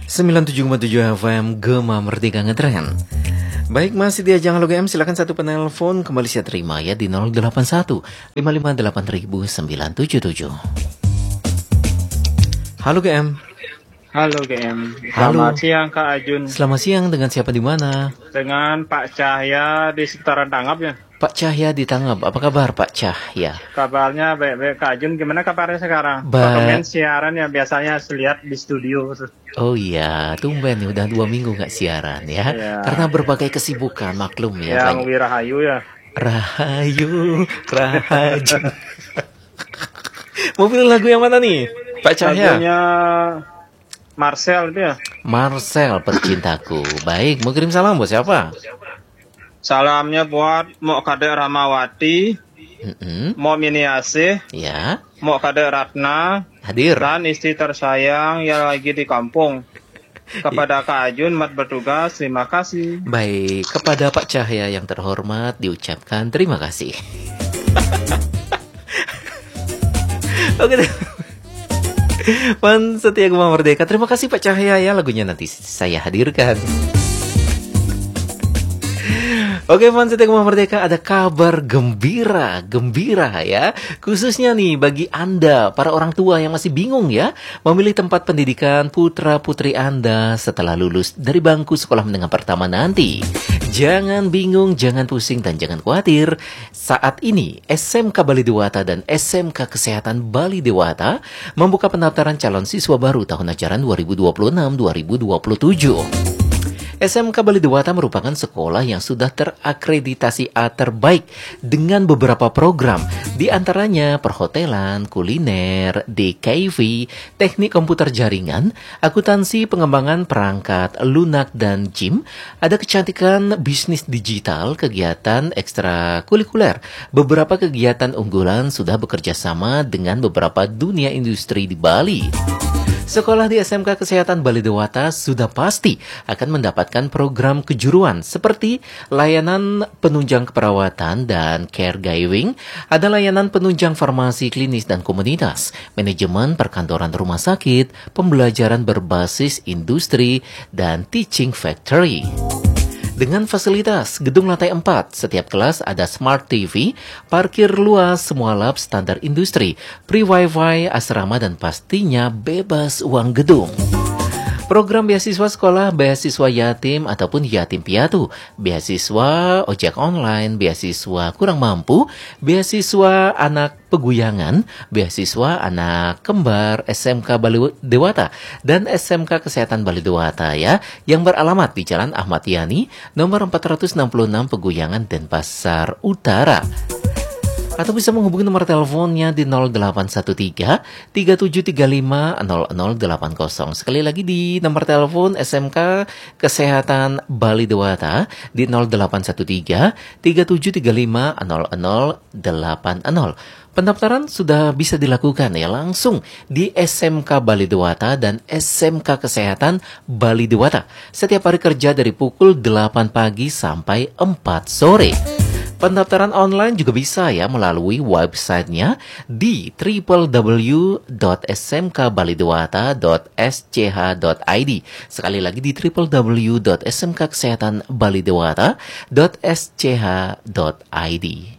97,7 FM Gema Merdeka Ngetren. Baik, masih di ajang Halo GM, silakan satu penelpon kembali saya terima ya di 081 558 977. Halo GM. Halo GM. Halo. Selamat siang Kak Ajun. Selamat siang, dengan siapa di mana? Dengan Pak Cahya di sekitaran Tangap ya. Pak Cahya di Tangap. Apa kabar Pak Cahya? Kabarnya baik-baik Kak Ajun. Gimana kabarnya sekarang? Komen siaran ya biasanya lihat di studio. Oh iya, tumben nih udah 2 minggu nggak siaran ya. Karena berbagai kesibukan, maklum ya. Yang Wirahayu ya. Rahayu, Rahaju. Mau pilih lagu yang mana nih Pak Cahya? Lagunya Marcel itu ya. Marcel, Percintaku. Baik, mau kirim salam buat siapa? Salamnya buat Mok Kadek Ramawati, Mok Mini Asih, ya, Mok Kadek Ratna, hadir, dan istri tersayang yang lagi di kampung. Kepada Kak Ajun, mat bertugas, terima kasih. Baik, kepada Pak Cahya yang terhormat diucapkan terima kasih. Oke, Pan Setia Gema Merdeka, terima kasih Pak Cahya ya, lagunya nanti saya hadirkan. Oke, Pan Setia Gema Merdeka, ada kabar gembira ya. Khususnya nih bagi Anda, para orang tua yang masih bingung ya, memilih tempat pendidikan putra-putri Anda setelah lulus dari bangku sekolah menengah pertama nanti. Jangan bingung, jangan pusing, dan jangan khawatir. Saat ini, SMK Bali Dewata dan SMK Kesehatan Bali Dewata membuka pendaftaran calon siswa baru tahun ajaran 2026-2027. SMK Bali Dewata merupakan sekolah yang sudah terakreditasi A terbaik dengan beberapa program, di antaranya perhotelan, kuliner, DKV, teknik komputer jaringan, akuntansi, pengembangan perangkat, lunak, dan gym, ada kecantikan, bisnis digital, kegiatan ekstrakurikuler. Beberapa kegiatan unggulan sudah bekerja sama dengan beberapa dunia industri di Bali. Sekolah di SMK Kesehatan Bali Dewata sudah pasti akan mendapatkan program kejuruan seperti layanan penunjang keperawatan dan caregiving, ada layanan penunjang farmasi klinis dan komunitas, manajemen perkantoran rumah sakit, pembelajaran berbasis industri, dan teaching factory. Dengan fasilitas gedung lantai 4, setiap kelas ada smart TV, parkir luas, semua lab standar industri, free wifi, asrama, dan pastinya bebas uang gedung. Program beasiswa sekolah, beasiswa yatim ataupun yatim piatu, beasiswa ojek online, beasiswa kurang mampu, beasiswa anak peguyangan, beasiswa anak kembar SMK Bali Dewata dan SMK Kesehatan Bali Dewata ya, yang beralamat di Jalan Ahmad Yani, nomor 466 Peguyangan, Denpasar Utara. Atau bisa menghubungi nomor teleponnya di 0813 3735 0080. Sekali lagi di nomor telepon SMK Kesehatan Bali Dewata di 0813 3735 0080. Pendaftaran sudah bisa dilakukan ya langsung di SMK Bali Dewata dan SMK Kesehatan Bali Dewata setiap hari kerja dari pukul 8 pagi sampai 4 sore. Pendaftaran online juga bisa ya melalui websitenya di www.smkbalidewata.sch.id. Sekali lagi di www.smkkesehatanbalidewata.sch.id.